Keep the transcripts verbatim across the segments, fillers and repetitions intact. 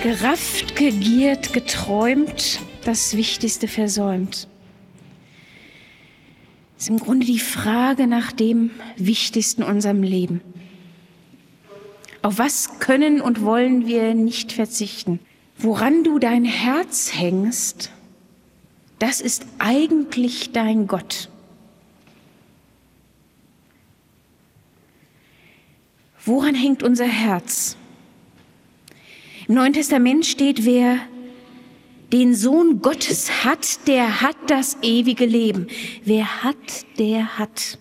Gerafft, gegiert, geträumt, das Wichtigste versäumt. Das ist im Grunde die Frage nach dem Wichtigsten in unserem Leben. Auf was können und wollen wir nicht verzichten? Woran du dein Herz hängst, das ist eigentlich dein Gott. Woran hängt unser Herz? Im Neuen Testament steht, wer den Sohn Gottes hat, der hat das ewige Leben. Wer hat, der hat.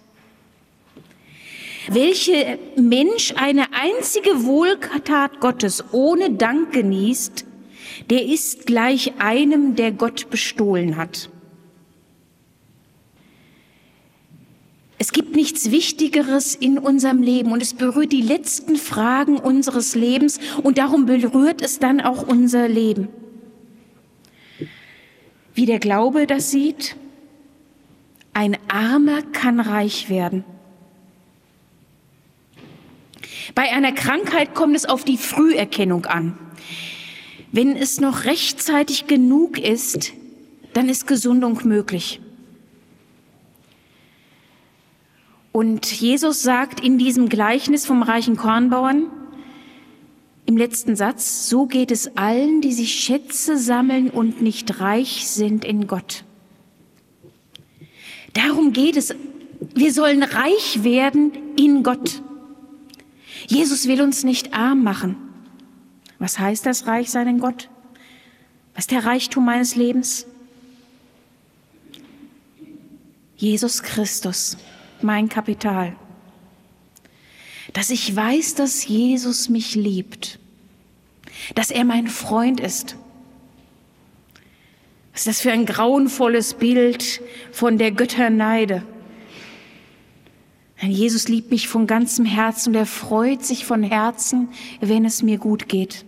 Welcher Mensch eine einzige Wohltat Gottes ohne Dank genießt, der ist gleich einem, der Gott bestohlen hat. Es gibt nichts Wichtigeres in unserem Leben und es berührt die letzten Fragen unseres Lebens und darum berührt es dann auch unser Leben. Wie der Glaube das sieht, ein Armer kann reich werden. Bei einer Krankheit kommt es auf die Früherkennung an. Wenn es noch rechtzeitig genug ist, dann ist Gesundung möglich. Und Jesus sagt in diesem Gleichnis vom reichen Kornbauern im letzten Satz, so geht es allen, die sich Schätze sammeln und nicht reich sind in Gott. Darum geht es. Wir sollen reich werden in Gott. Jesus will uns nicht arm machen. Was heißt das, reich sein in Gott? Was ist der Reichtum meines Lebens? Jesus Christus. Mein Kapital. Dass ich weiß, dass Jesus mich liebt, dass er mein Freund ist. Was ist das für ein grauenvolles Bild von der Götterneide? Jesus liebt mich von ganzem Herzen und er freut sich von Herzen, wenn es mir gut geht.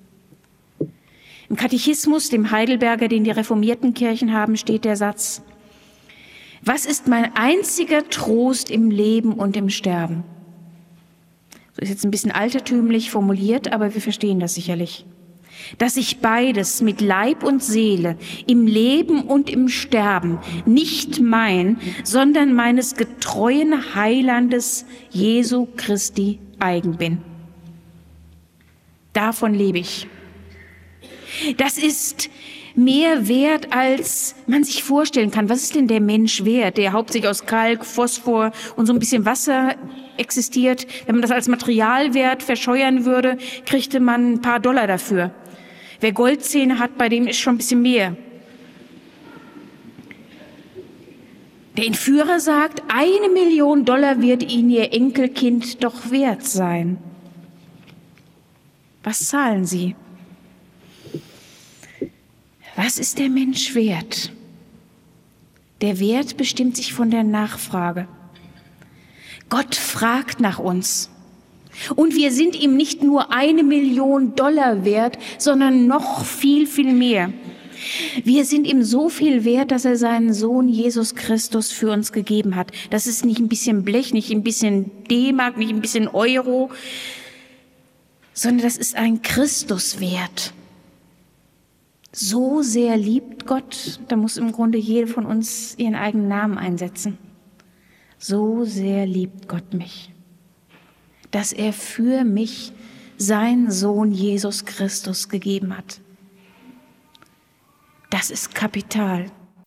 Im Katechismus, dem Heidelberger, den die reformierten Kirchen haben, steht der Satz: Was ist mein einziger Trost im Leben und im Sterben? So ist jetzt ein bisschen altertümlich formuliert, aber wir verstehen das sicherlich. Dass ich beides mit Leib und Seele im Leben und im Sterben nicht mein, sondern meines getreuen Heilandes Jesu Christi eigen bin. Davon lebe ich. Das ist mehr wert, als man sich vorstellen kann. Was ist denn der Mensch wert, der hauptsächlich aus Kalk, Phosphor und so ein bisschen Wasser existiert? Wenn man das als Materialwert verscheuern würde, kriegte man ein paar Dollar dafür. Wer Goldzähne hat, bei dem ist schon ein bisschen mehr. Der Entführer sagt, eine Million Dollar wird Ihnen Ihr Enkelkind doch wert sein. Was zahlen Sie? Was ist der Mensch wert? Der Wert bestimmt sich von der Nachfrage. Gott fragt nach uns. Und wir sind ihm nicht nur eine Million Dollar wert, sondern noch viel, viel mehr. Wir sind ihm so viel wert, dass er seinen Sohn Jesus Christus für uns gegeben hat. Das ist nicht ein bisschen Blech, nicht ein bisschen D-Mark, nicht ein bisschen Euro, sondern das ist ein Christuswert. So sehr liebt Gott, da muss im Grunde jeder von uns ihren eigenen Namen einsetzen. So sehr liebt Gott mich, dass er für mich seinen Sohn Jesus Christus gegeben hat. Das ist Kapital.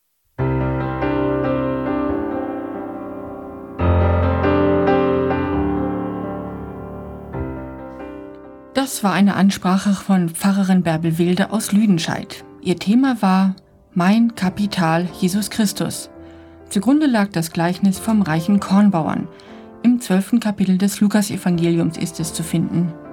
Das war eine Ansprache von Pfarrerin Bärbel Wilde aus Lüdenscheid. Ihr Thema war Mein Kapital Jesus Christus. Zugrunde lag das Gleichnis vom reichen Kornbauern. Im zwölften Kapitel des Lukasevangeliums ist es zu finden.